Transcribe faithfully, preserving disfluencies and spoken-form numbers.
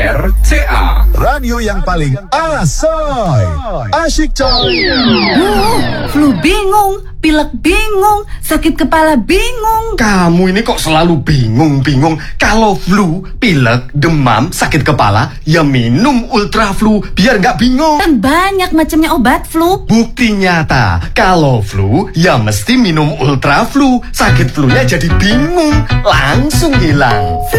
R C A, radio yang paling asoy, asyik coy. Oh, flu bingung, pilek bingung, sakit kepala bingung. Kamu ini kok selalu bingung-bingung. Kalau flu, pilek, demam, sakit kepala, ya minum Ultra Flu biar nggak bingung. Kan banyak macamnya obat flu. Bukti nyata, kalau flu, ya mesti minum Ultra Flu. Sakit flu-nya jadi bingung, langsung hilang.